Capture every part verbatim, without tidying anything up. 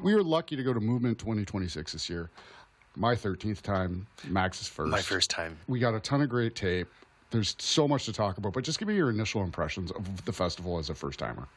we were lucky to go to Movement twenty twenty-six this year. My thirteenth time, Max's first. My first time. We got a ton of great tape. There's so much to talk about, but just give me your initial impressions of the festival as a first-timer.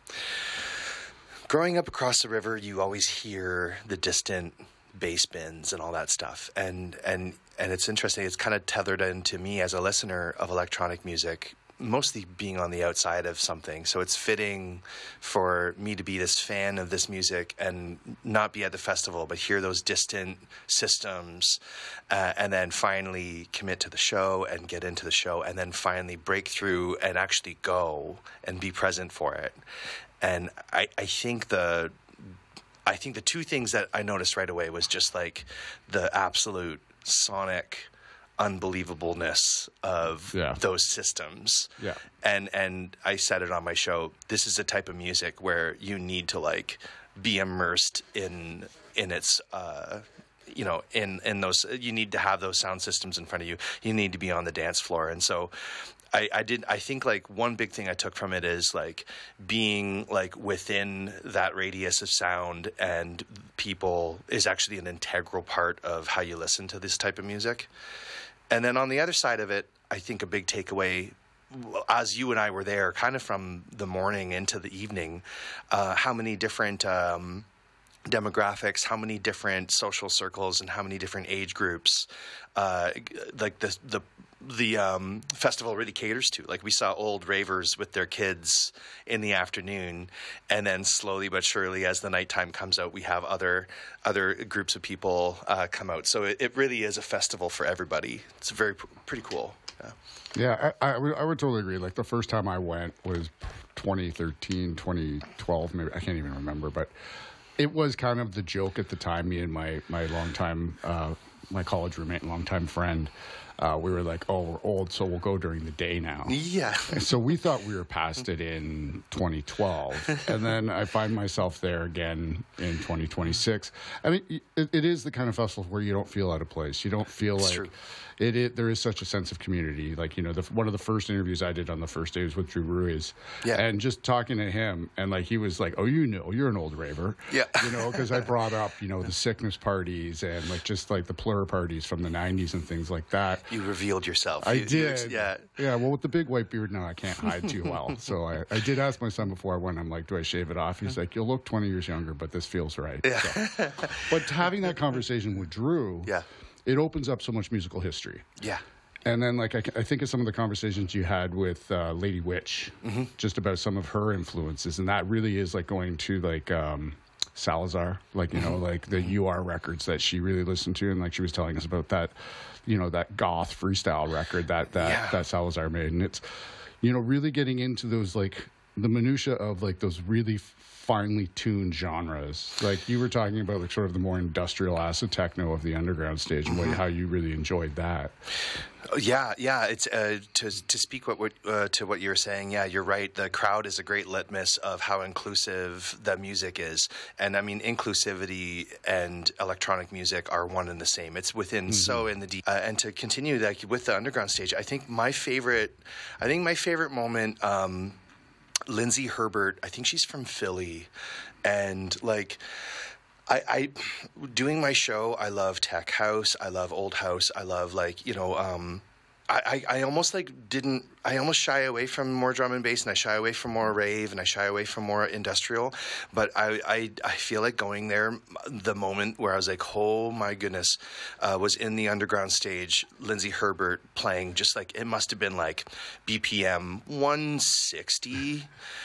Growing up across the river, you always hear the distant bass bins and all that stuff. And and and it's interesting. It's kind of tethered into me as a listener of electronic music, mostly being on the outside of something. So it's fitting for me to be this fan of this music and not be at the festival, but hear those distant systems uh, and then finally commit to the show and get into the show and then finally break through and actually go and be present for it. And I, I think the I think the two things that I noticed right away was just like the absolute sonic unbelievableness of yeah. those systems. Yeah. And and I said it on my show, this is a type of music where you need to like be immersed in in its uh you know, in, in those, you need to have those sound systems in front of you. You need to be on the dance floor. And so I, I did, I think like one big thing I took from it is like being like within that radius of sound and people is actually an integral part of how you listen to this type of music. And then on the other side of it, I think a big takeaway, as you and I were there kind of from the morning into the evening, uh, how many different, um, demographics, how many different social circles and how many different age groups uh, like the the the um, festival really caters to. Like we saw old ravers with their kids in the afternoon, and then slowly but surely as the nighttime comes out, we have other other groups of people uh, come out. So it, it really is a festival for everybody. It's very pretty cool. Yeah, yeah I, I, would, I would totally agree. Like the first time I went was twenty thirteen, twenty twelve, maybe, I can't even remember, but it was kind of the joke at the time. Me and my my longtime, uh, my college roommate and longtime friend, uh, we were like, "Oh, we're old, so we'll go during the day now." Yeah. So we thought we were past it in twenty twelve, and then I find myself there again in twenty twenty-six. I mean, it, it is the kind of festival where you don't feel out of place. You don't feel It's like true. it, it. There is such a sense of community. Like you know, the, one of the first interviews I did on the first day was with Drew Ruiz, Yeah. and just talking to him, and like he was like, "Oh, you know, you're an old raver." Yeah. You know, because I brought up, you know, the sickness parties and like just like the plur parties from the nineties and things like that. You revealed yourself. I You- you did. ex- yeah. Yeah. Well, with the big white beard now, I can't hide too well. So I, I did ask my son before I went, I'm like, do I shave it off? He's like, you'll look twenty years younger, but this feels right. Yeah. So. But having that conversation with Drew, Yeah. it opens up so much musical history. Yeah. And then, like, I, I think of some of the conversations you had with uh, Lady Witch, Mm-hmm. just about some of her influences. And that really is like going to, like, um, Salazar, like, you know, like the U R records that she really listened to. And, like, she was telling us about that, you know, that goth freestyle record that, that, Yeah. that Salazar made. And it's, you know, really getting into those, like, the minutia of, like, those really finely tuned genres. Like you were talking about, like sort of the more industrial acid techno of the underground stage and what, how you really enjoyed that. Oh, Yeah, yeah. It's uh, to to speak what, what uh, to what you're saying. Yeah, you're right. The crowd is a great litmus of how inclusive the music is, and I mean inclusivity and electronic music are one and the same. It's within so in the deep. Uh, and to continue like with the underground stage, I think my favorite, I think my favorite moment. Um, Lindsay Herbert, I think she's from Philly, and like. I, I, doing my show, I love tech house, I love old house, I love like, you know, um, I, I, I almost like didn't, I almost shy away from more drum and bass and I shy away from more rave and I shy away from more industrial, but I, I, I feel like going there, the moment where I was like, oh my goodness, uh, was in the underground stage, Lindsay Herbert playing just like, it must have been like B P M one sixty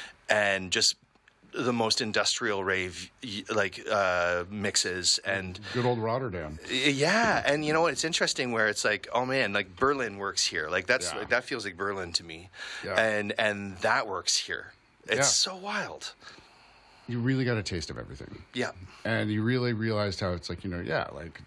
and just the most industrial rave like uh, mixes and Good old Rotterdam. yeah, and you know it's interesting where it's like, oh man, like Berlin works here. Like that's Yeah. like, that feels like Berlin to me, Yeah. and and that works here. It's Yeah. so wild. You really got a taste of everything. Yeah, And you really realized how it's like, you know, yeah, like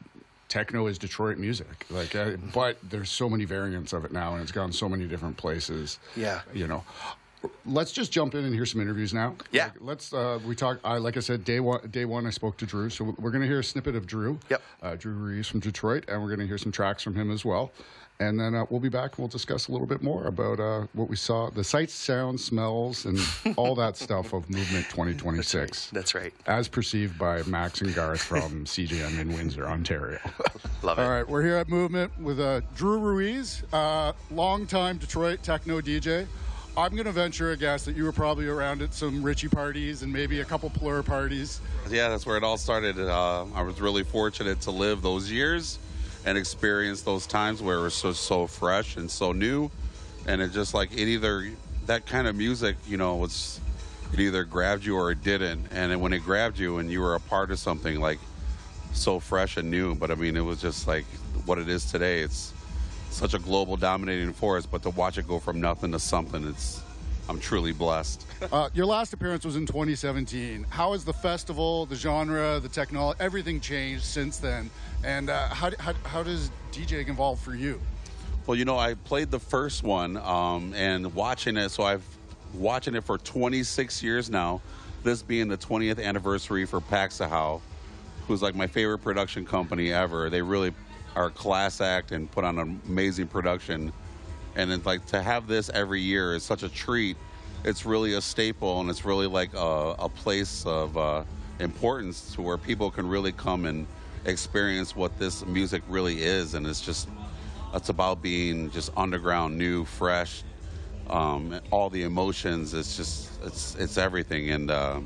techno is Detroit music. Like, uh, but there's so many variants of it now and it's gone so many different places. Yeah. You know. let's just jump in and hear some interviews now. Yeah. Like, let's. Uh, we talk. I like I said, day one. Day one, I spoke to Drew, so we're going to hear a snippet of Drew. Yep. Uh, Drew Ruiz from Detroit, and we're going to hear some tracks from him as well. And then uh, we'll be back and we'll discuss a little bit more about uh, what we saw, the sights, sounds, smells, and all that stuff of Movement twenty twenty-six. That's right. As perceived by Max and Garth from C J M in Windsor, Ontario. Love it. All right, we're here at Movement with uh, Drew Ruiz, uh, longtime Detroit techno D J. I'm going to venture a guess that you were probably around at some Richie parties and maybe a couple Plur parties. Yeah, that's where it all started. Uh, I was really fortunate to live those years and experience those times where it was so, so fresh and so new. And it just like, it either, that kind of music, you know, was, it either grabbed you or it didn't. And then when it grabbed you and you were a part of something like so fresh and new, but I mean, it was just like what it is today. It's such a global dominating force, but to watch it go from nothing to something, it's, I'm truly blessed. uh, your last appearance was in twenty seventeen. How has the festival, the genre, the technology, everything changed since then? And uh, how, how, how does DJing evolve for you? Well, you know, I played the first one um, and watching it, so I've watching it for twenty-six years now. This being the twentieth anniversary for Paxahau, who's like my favorite production company ever. They really are a class act and put on an amazing production. And it's like to have this every year is such a treat. It's really a staple, and it's really like a, a place of uh, importance to where people can really come and experience what this music really is. And it's just, it's about being just underground, new, fresh, um, all the emotions. It's just, it's it's everything. And uh,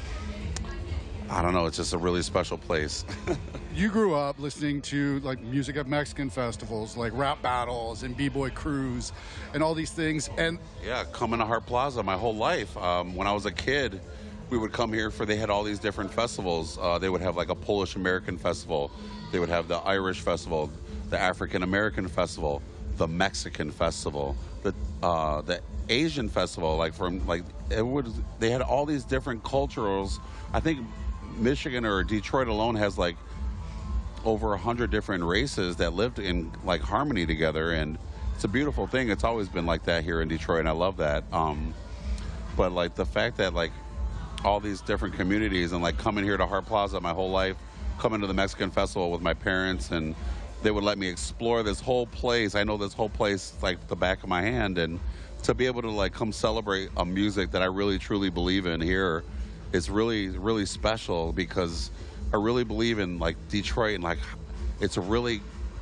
I don't know, it's just a really special place. You grew up listening to like music at Mexican festivals, like rap battles and B-boy crews and all these things. And yeah, coming to Hart Plaza my whole life. Um, when I was a kid, we would come here for, they had all these different festivals. Uh, they would have like a Polish American festival. They would have the Irish festival, the African American festival, the Mexican festival, the uh, the Asian festival. Like from like it would, they had all these different culturals. I think Michigan or Detroit alone has like over a hundred different races that lived in like harmony together, and it's a beautiful thing. It's always been like that here in Detroit, and I love that. Um, but like the fact that like all these different communities and like coming here to Hart Plaza my whole life, coming to the Mexican festival with my parents, and they would let me explore this whole place. I know this whole place like the back of my hand, and to be able to like come celebrate a music that I really truly believe in here is really, really special, because I really believe in like Detroit, and like it's a really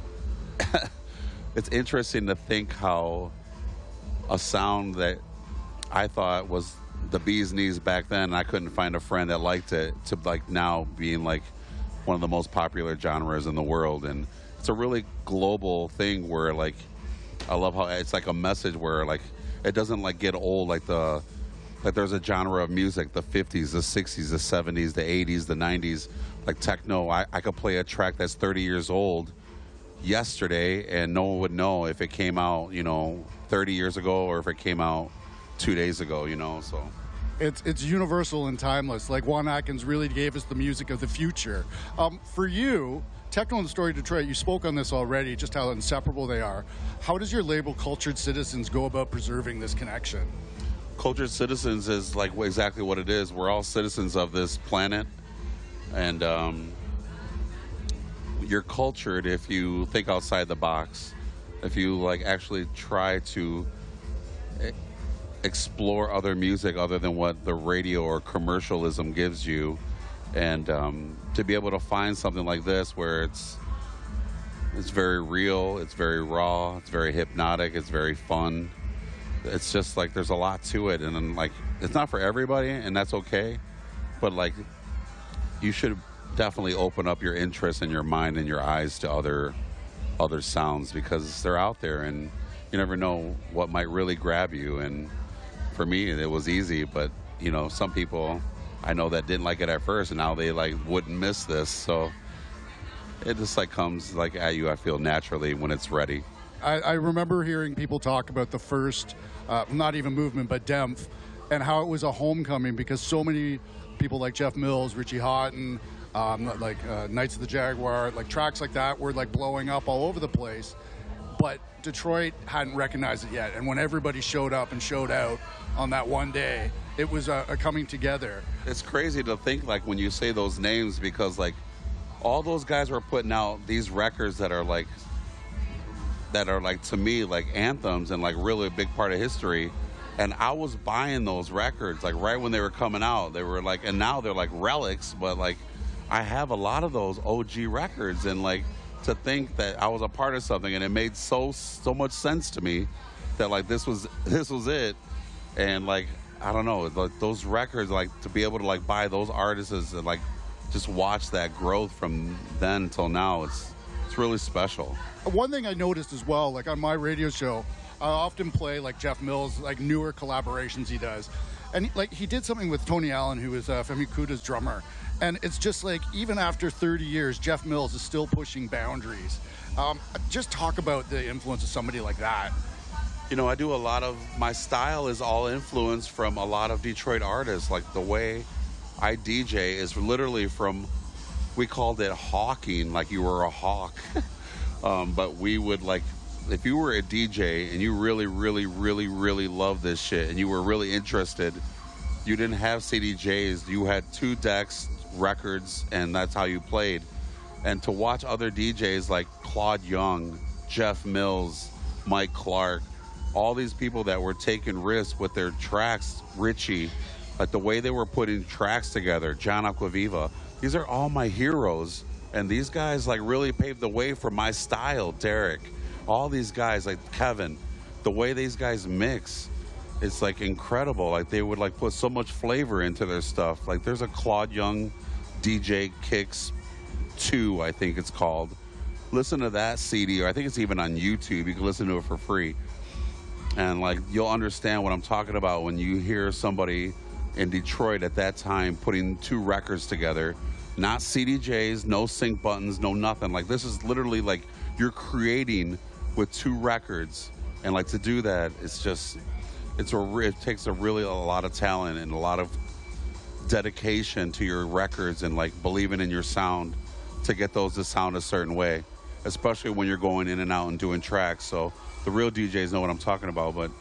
it's interesting to think how a sound that I thought was the bee's knees back then, and I couldn't find a friend that liked it, to like now being like one of the most popular genres in the world. And it's a really global thing where like I love how it's like a message where like it doesn't like get old, like the like there's a genre of music, the fifties, the sixties, the seventies, the eighties, the nineties, like techno. I, I could play a track that's thirty years old yesterday and no one would know if it came out, you know, thirty years ago or if it came out two days ago, you know, so. It's it's universal and timeless. Like Juan Atkins really gave us the music of the future. Um, for you, Techno and the Story Detroit, you spoke on this already, just how inseparable they are. How does your label Cultured Citizens go about preserving this connection? Cultured Citizens is like exactly what it is. We're all citizens of this planet, and um, you're cultured if you think outside the box, if you like actually try to e- explore other music other than what the radio or commercialism gives you, and um, to be able to find something like this where it's it's very real, it's very raw, it's very hypnotic, it's very fun. It's just like there's a lot to it, and then like it's not for everybody, and that's okay, but like you should definitely open up your interest and your mind and your eyes to other other sounds, because they're out there and you never know what might really grab you. And for me it was easy, but you know, some people I know that didn't like it at first, and now they like wouldn't miss this, so it just like comes like at you, I feel, naturally when it's ready. I, I remember hearing people talk about the first, uh, not even movement, but Demph, and how it was a homecoming because so many people like Jeff Mills, Richie Houghton, um, like uh, Knights of the Jaguar, like tracks like that were like blowing up all over the place. But Detroit hadn't recognized it yet. And when everybody showed up and showed out on that one day, it was a, a coming together. It's crazy to think, like, when you say those names, because, like, all those guys were putting out these records that are, like, that are, like, to me, like, anthems and, like, really a big part of history. And I was buying those records, like, right when they were coming out. They were, like, and now they're, like, relics, but, like, I have a lot of those O G records. And, like, to think that I was a part of something, and it made so, so much sense to me that, like, this was, this was it. And, like, I don't know, like, those records, like, to be able to, like, buy those artists and, like, just watch that growth from then till now, it's it's really special. One thing I noticed as well, like on my radio show, I often play like Jeff Mills, like newer collaborations he does. And like he did something with Tony Allen, who is uh, Femi Kuda's drummer. And it's just like, even after thirty years, Jeff Mills is still pushing boundaries. Um, just talk about the influence of somebody like that. You know, I do a lot of, my style is all influenced from a lot of Detroit artists. Like the way I D J is literally from, we called it hawking, like you were a hawk. um, but we would, like, if you were a D J and you really, really, really, really love this shit and you were really interested, you didn't have C D Js. You had two decks, records, and that's how you played. And to watch other D Js like Claude Young, Jeff Mills, Mike Clark, all these people that were taking risks with their tracks, Richie, like the way they were putting tracks together, John Acquaviva, these are all my heroes. And these guys like really paved the way for my style, Derek. All these guys, like Kevin, the way these guys mix, it's like incredible. Like they would like put so much flavor into their stuff. Like there's a Claude Young D J Kicks two, I think it's called. Listen to that C D, or I think it's even on YouTube. You can listen to it for free. And like you'll understand what I'm talking about when you hear somebody in Detroit at that time putting two records together. Not C D Js, no sync buttons, no nothing. Like this is literally like you're creating with two records. And like to do that, it's just, it's a, it takes a really a lot of talent and a lot of dedication to your records and like believing in your sound to get those to sound a certain way, especially when you're going in and out and doing tracks. So the real D Js know what I'm talking about. But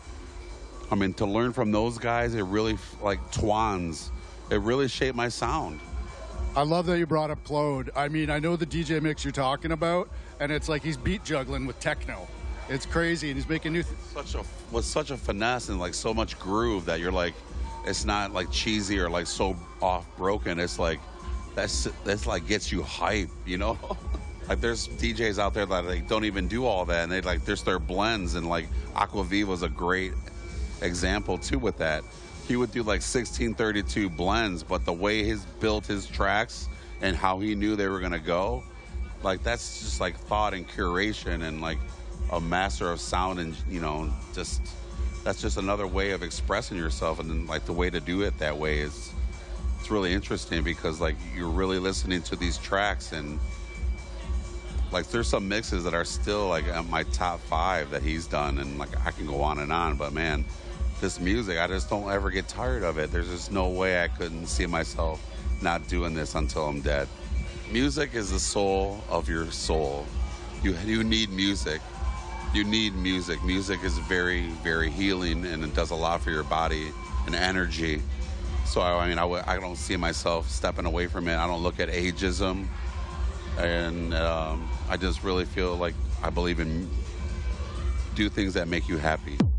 I mean, to learn from those guys, it really, like Twans, it really shaped my sound. I love that you brought up Claude. I mean, I know the D J mix you're talking about, and it's like he's beat juggling with techno. It's crazy, and he's making new... Th- such a with such a finesse and like so much groove that you're like, it's not like cheesy or like so off broken. It's like that's that's like gets you hype, you know. Like there's D Js out there that like don't even do all that, and they like there's their blends, and like Acquaviva's a great example too with that. He would do like sixteen thirty-two blends, but the way he's built his tracks and how he knew they were gonna go, like that's just like thought and curation and like a master of sound, and you know, just that's just another way of expressing yourself. And then like the way to do it that way is it's really interesting because like you're really listening to these tracks, and like there's some mixes that are still like at my top five that he's done, and like I can go on and on, but man, this music, I just don't ever get tired of it. There's just no way I couldn't see myself not doing this until I'm dead. Music is the soul of your soul. You you need music. You need music. Music is very, very healing, and it does a lot for your body and energy. So, I mean, I, w- I don't see myself stepping away from it. I don't look at ageism. And um, I just really feel like I believe in do things that make you happy.